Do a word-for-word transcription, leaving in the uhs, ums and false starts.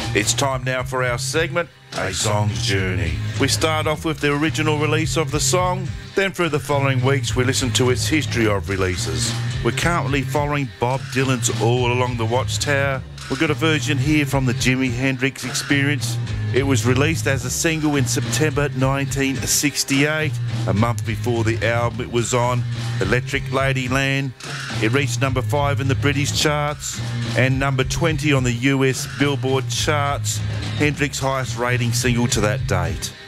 It's time now for our segment, A Song's Journey. We start off with the original release of the song, then through the following weeks we listen to its history of releases. We're currently following Bob Dylan's All Along the Watchtower. We've got a version here from the Jimi Hendrix Experience. It was released as a single in September nineteen sixty-eight, a month before the album it was on, Electric Ladyland. It reached number five in the British charts and number twenty on the U S Billboard charts, Hendrix's highest rating single to that date.